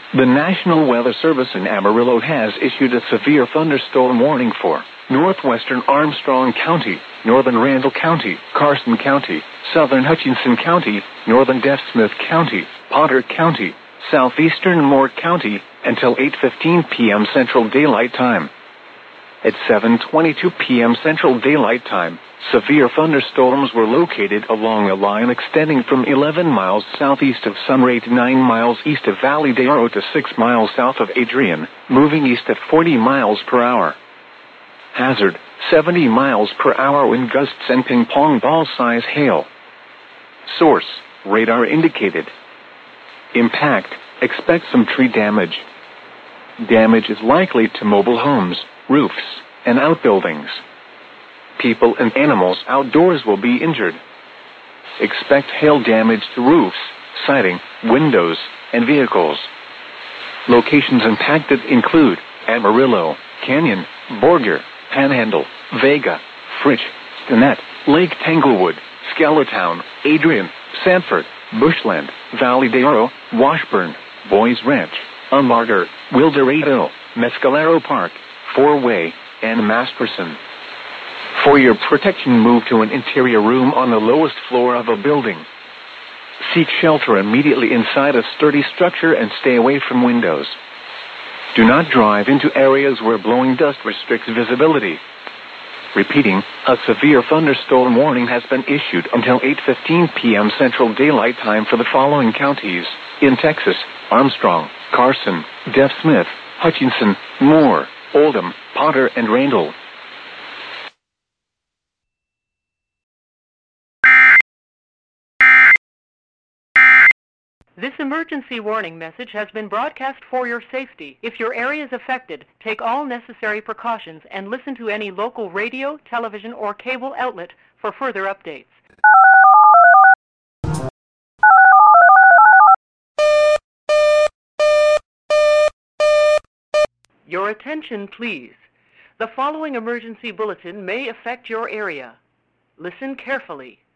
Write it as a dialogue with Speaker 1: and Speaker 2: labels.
Speaker 1: The National Weather Service in Amarillo has issued a severe thunderstorm warning for northwestern Armstrong County, northern Randall County, Carson County, southern Hutchinson County, northern Deaf Smith County, Potter County, southeastern Moore County, until 8:15 p.m. Central Daylight Time. At 7:22 p.m. Central Daylight Time, severe thunderstorms were located along a line extending from 11 miles southeast of Sunray to 9 miles east of Valley de Oro to 6 miles south of Adrian, moving east at 40 miles per hour. Hazard, 70 miles per hour wind gusts and ping-pong ball-size hail. Source, radar indicated. Impact, expect some tree damage. Damage is likely to mobile homes, roofs, and outbuildings. People and animals outdoors will be injured. Expect hail damage to roofs, siding, windows, and vehicles. Locations impacted include Amarillo, Canyon, Borger, Panhandle, Vega, Fritch, Stinnett, Lake Tanglewood, Skellatown, Adrian, Sanford, Bushland, Valley de Oro, Washburn, Boys Ranch, Unbarger, Wildorado, Mescalero Park, Four-Way, and Masterson. For your protection, move to an interior room on the lowest floor of a building. Seek shelter immediately inside a sturdy structure and stay away from windows. Do not drive into areas where blowing dust restricts visibility. Repeating, a severe thunderstorm warning has been issued until 8:15 p.m. Central Daylight Time for the following counties in Texas: Armstrong, Carson, Deaf Smith, Hutchinson, Moore, Oldham, Potter, and Randall.
Speaker 2: This emergency warning message has been broadcast for your safety. If your area is affected, take all necessary precautions and listen to any local radio, television, or cable outlet for further updates. Your attention, please. The following emergency bulletin may affect your area. Listen carefully.